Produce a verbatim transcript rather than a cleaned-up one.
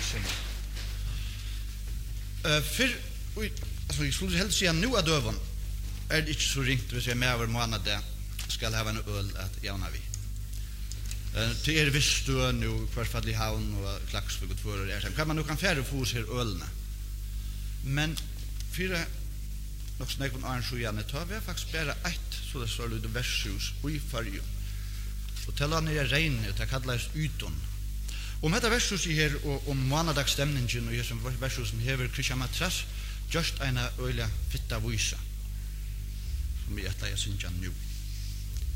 sin. Uh, för alltså jag skulle helst säga nu att dövan är det inte så ringt hvis jag med över månad det skal ha en öl att jauna vi. Uh, till er visst du nu kvartfall i havn och Klaksvik och två är kan man nu kan färre få sig ölna. Men fyra nog snägt från Arnsjöjane tar vi faktiskt bara ett så det står det värdshus i Färjö. Och tala ner regnet det kallas uton. Om detta värdshus här och om månadsstämningen och här som värdshus som hever Christian Matras just en öliga fitta visa som vi ätlar jag syns nu.